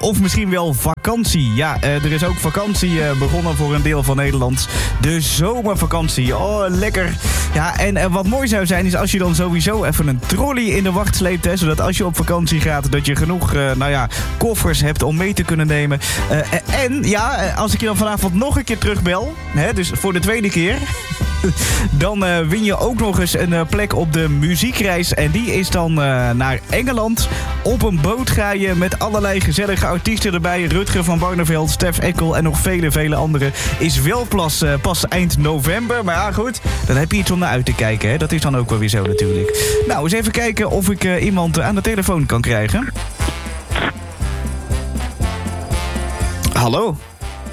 Of misschien wel vakantie. Ja, er is ook vakantie begonnen voor een deel van Nederland. De zomervakantie. Oh, lekker. Ja, en wat mooi zou zijn is als je dan sowieso even een trolley in de wacht sleept. Hè, zodat als je op vakantie gaat, dat je genoeg koffers hebt om mee te kunnen nemen. En ja, als ik je dan vanavond nog een keer terugbel, hè, dus voor de tweede keer, dan win je ook nog eens een plek op de muziekreis. En die is dan naar Engeland. Op een boot ga je met allerlei gezellige artiesten erbij. Rutger van Barneveld, Stef Eckel en nog vele anderen. Is wel pas eind november. Maar ja, goed, dan heb je iets om naar uit te kijken. Hè? Dat is dan ook wel weer zo natuurlijk. Nou, eens even kijken of ik iemand aan de telefoon kan krijgen. Hallo?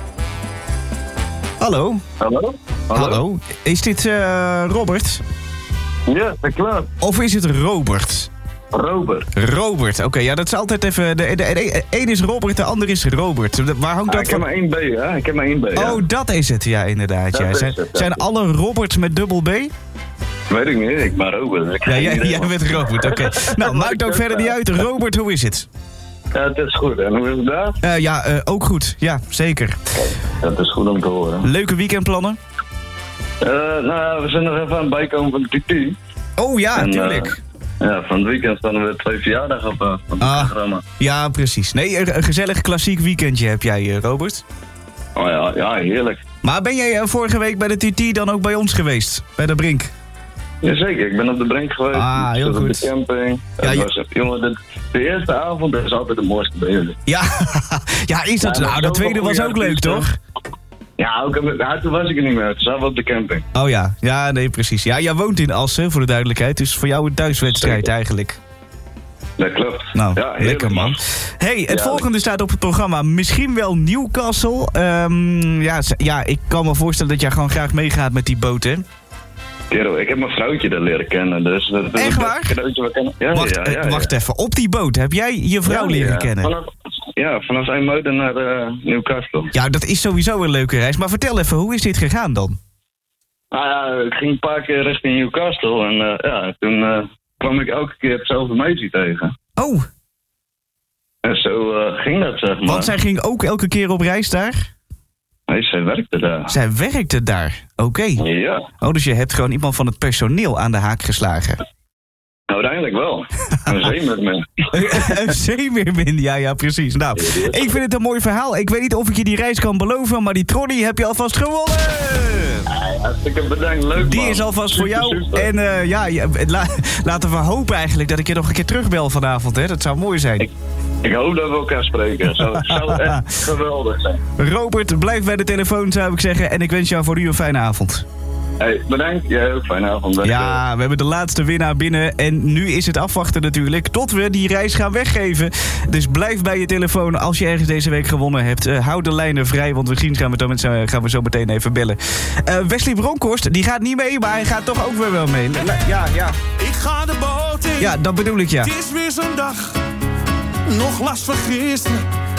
Hallo? Hallo? Hallo? Is dit Robert? Ja, dat klopt. Of is het Robert? Robert, oké. Ja, dat is altijd even... De een is Robert, de ander is Robert. Waar hangt dat van? Ik heb maar één B, hè? Ik heb maar één B, ja. Oh, dat is het, ja, inderdaad. Ja. Zijn alle Roberts met dubbel B? Weet ik niet, ik ben Robert. Ja, jij bent Robert, oké. Nou, maakt ook verder niet uit. Robert, hoe is het? Ja, het is goed. En hoe is het daar? Ook goed. Ja, zeker. Dat is goed om te horen. Leuke weekendplannen? We zijn nog even aan het bijkomen van de TT. Oh ja, tuurlijk. Van het weekend staan we 2 verjaardagen op het programma. Ja, precies. Nee, een gezellig klassiek weekendje heb jij, Robert. Oh ja, heerlijk. Maar ben jij vorige week bij de TT dan ook bij ons geweest? Bij de Brink? Jazeker, ik ben op de Brink geweest. Ah, heel goed. Op de camping. Jongen, de eerste avond is altijd de mooiste bij jullie. Ja, is dat? Nou, de tweede was ook leuk, toch? Ja, toen was ik er niet meer. Toen zaten we op de camping. Oh ja, nee, precies. Ja, jij woont in Assen, voor de duidelijkheid. Dus voor jou een thuiswedstrijd eigenlijk. Dat klopt. Nou, ja, lekker man. Hey, het volgende staat op het programma. Misschien wel Newcastle. Ik kan me voorstellen dat jij gewoon graag meegaat met die boot, hè? Kerel, ik heb mijn vrouwtje daar leren kennen. Dus dat is echt waar? Wacht even, op die boot heb jij je vrouw leren kennen? Vanaf IJmuiden naar Newcastle. Ja, dat is sowieso een leuke reis. Maar vertel even, hoe is dit gegaan dan? Ik ging een paar keer richting Newcastle. En toen kwam ik elke keer hetzelfde meisje tegen. Oh. En zo ging dat, zeg maar. Want zij ging ook elke keer op reis daar? Nee, zij werkte daar. Zij werkte daar? Oké. Ja. Oh, dus je hebt gewoon iemand van het personeel aan de haak geslagen? Uiteindelijk wel. Een zeemeermin. Een zeemeermin, ja, precies. Nou, ik vind het een mooi verhaal. Ik weet niet of ik je die reis kan beloven, maar die trolley heb je alvast gewonnen! Hartstikke bedankt, leuk man. Die is alvast voor jou. En laten we hopen eigenlijk dat ik je nog een keer terugbel vanavond, hè. Dat zou mooi zijn. Ik hoop dat we elkaar spreken. Zou echt geweldig zijn. Robert, blijf bij de telefoon, zou ik zeggen. En ik wens jou voor u een fijne avond. Hey, bedankt. Jij ook. Fijne avond. Ja, we hebben de laatste winnaar binnen. En nu is het afwachten natuurlijk tot we die reis gaan weggeven. Dus blijf bij je telefoon als je ergens deze week gewonnen hebt. Hou de lijnen vrij, want misschien gaan we zo meteen even bellen. Wesley Bronkhorst, die gaat niet mee, maar hij gaat toch ook weer wel mee. Ja. Ik ga de boot in. Ja, dat bedoel ik, ja. Het is weer zo'n dag. Nog last van gisteren.